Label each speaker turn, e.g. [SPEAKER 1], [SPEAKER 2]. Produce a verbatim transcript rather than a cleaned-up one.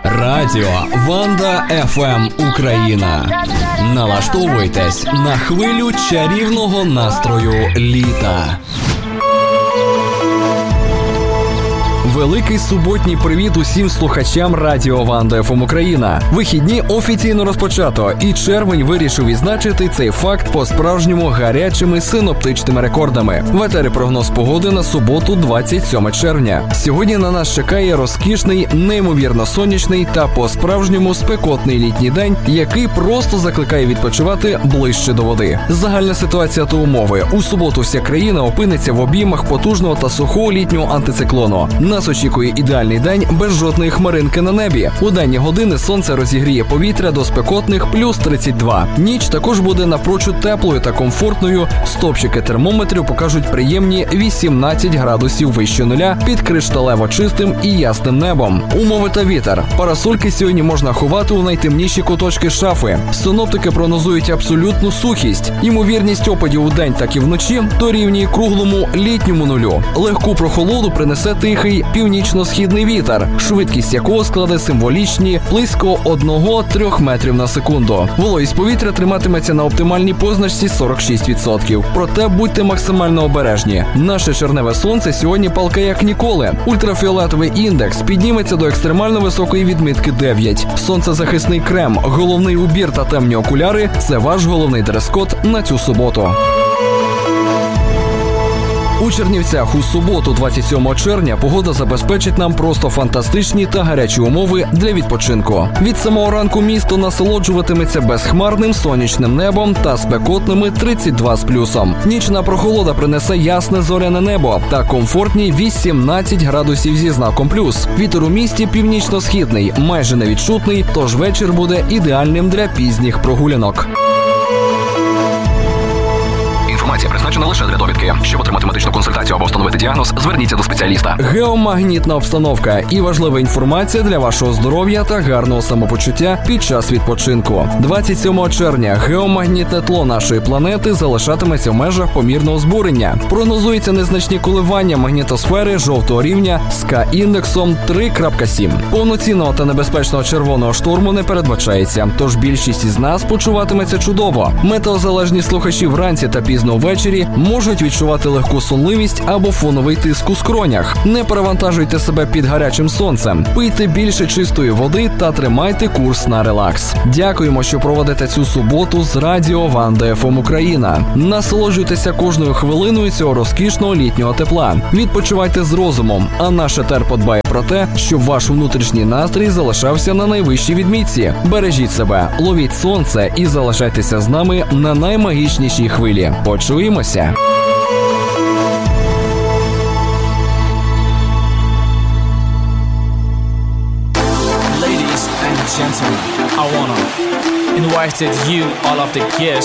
[SPEAKER 1] Радіо Ванда еф ем Україна. Налаштовуйтесь на хвилю чарівного настрою літа. Великий суботній привіт усім слухачам Радіо Ванда еф ем Україна. Вихідні офіційно розпочато, і червень вирішив відзначити цей факт по-справжньому гарячими синоптичними рекордами. В етері прогноз погоди на суботу, двадцять сьоме червня. Сьогодні на нас чекає розкішний, неймовірно сонячний та по-справжньому спекотний літній день, який просто закликає відпочивати ближче до води. Загальна ситуація та умови. У суботу вся країна опиниться в обіймах потужного та сухого літнього антициклону. Нас очікує ідеальний день без жодної хмаринки на небі. У денні години сонце розігріє повітря до спекотних плюс тридцять два. Ніч також буде навпрочуд теплою та комфортною. Стопчики термометрів покажуть приємні вісімнадцять градусів вище нуля під кришталево чистим і ясним небом. Умови та вітер. Парасольки сьогодні можна ховати у найтемніші куточки шафи. Синоптики прогнозують абсолютну сухість. Ймовірність опадів у день, так і вночі дорівнює круглому літньому нулю. Легку прохолоду принесе тихий північно-східний вітер, швидкість якого складе символічні близько один-три метрів на секунду. Вологість повітря триматиметься на оптимальній позначці сорок шість відсотків. Проте будьте максимально обережні. Наше червневе сонце сьогодні палке як ніколи. Ультрафіолетовий індекс підніметься до екстремально високої відмітки дев'ять. Сонцезахисний крем, головний убір та темні окуляри – це ваш головний дрес-код на цю суботу. У Чернівцях у суботу, двадцять сьомого червня, погода забезпечить нам просто фантастичні та гарячі умови для відпочинку. Від самого ранку місто насолоджуватиметься безхмарним сонячним небом та спекотними тридцять два з плюсом. Нічна прохолода принесе ясне зоряне небо та комфортні вісімнадцять градусів зі знаком плюс. Вітер у місті північно-східний, майже невідчутний, тож вечір буде ідеальним для пізніх прогулянок.
[SPEAKER 2] Інформація призначена лише для довідки. Щоб отримати медичну консультацію або встановити діагноз, зверніться до спеціаліста.
[SPEAKER 1] Геомагнітна обстановка і важлива інформація для вашого здоров'я та гарного самопочуття під час відпочинку. двадцять сьомого червня геомагнітне тло нашої планети залишатиметься в межах помірного збурення. Прогнозуються незначні коливання магнітосфери жовтого рівня з К-індексом три крапка сім. Повноцінного та небезпечного червоного шторму не передбачається, тож більшість із нас почуватиметься чудово. Метеозалежні слухачі вранці та пізно ввечері можуть відчувати легку сонливість або фоновий тиск у скронях. Не перевантажуйте себе під гарячим сонцем. Пийте більше чистої води та тримайте курс на релакс. Дякуємо, що проводите цю суботу з Радіо Ванда еф ем Україна. Насолоджуйтеся кожною хвилиною цього розкішного літнього тепла. Відпочивайте з розумом, а наш етер подбає про те, щоб ваш внутрішній настрій залишався на найвищій відмітці. Бережіть себе, ловіть сонце і залишайтеся з нами на наймагічнішій хвилі. Почуємося!
[SPEAKER 3] Ladies and gentlemen, I wanna invite you all of the guests